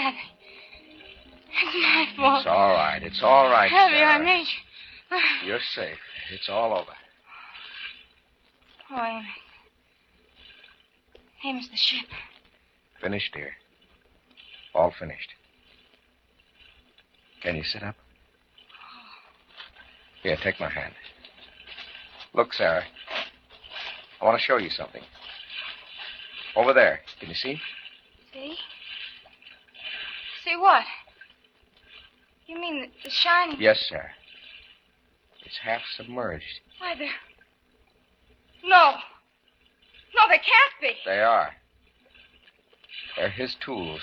Abby. It's my fault. It's all right. It's all right, Abby, Sarah. I made you. You're safe. It's all over. Oh, Amy. Amy's the ship. Finished, dear. All finished. Can you sit up? Here, take my hand. Look, Sarah. I want to show you something. Over there. Can you see? See? See what? You mean the shining... Yes, Sarah. It's half submerged. Why, there... No. No, they can't be. They are. They're his tools.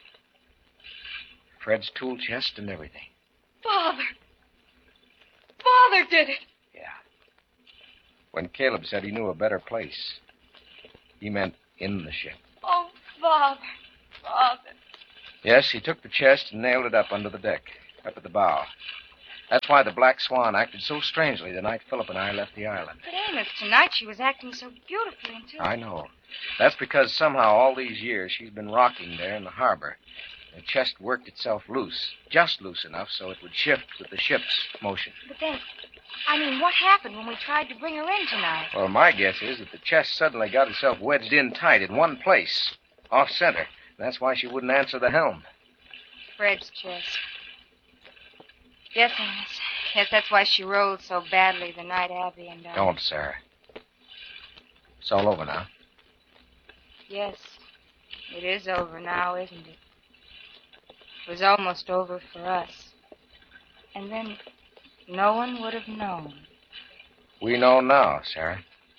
Fred's tool chest and everything. Father. Father did it. Yeah. When Caleb said he knew a better place, he meant in the ship. Oh, Father. Father. Yes, he took the chest and nailed it up under the deck, up at the bow. That's why the Black Swan acted so strangely the night Philip and I left the island. But Amos, tonight she was acting so beautifully until... I know. That's because somehow all these years she's been rocking there in the harbor. The chest worked itself loose, just loose enough so it would shift with the ship's motion. But then, what happened when we tried to bring her in tonight? Well, my guess is that the chest suddenly got itself wedged in tight in one place, off center. That's why she wouldn't answer the helm. Fred's chest. Yes, Amos. Yes, that's why she rolled so badly the night Abby and I... Don't, Sarah. It's all over now. Yes, it is over now, isn't it? It was almost over for us. And then no one would have known. We know now, Sarah.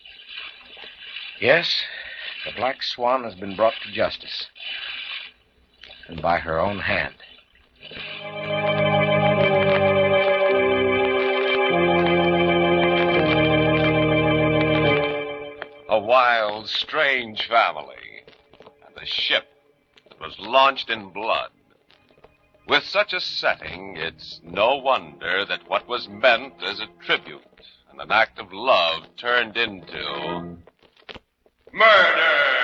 Yes, the Black Swan has been brought to justice. And by her own hand. A wild, strange family. And a ship that was launched in blood. With such a setting, it's no wonder that what was meant as a tribute and an act of love turned into... murder!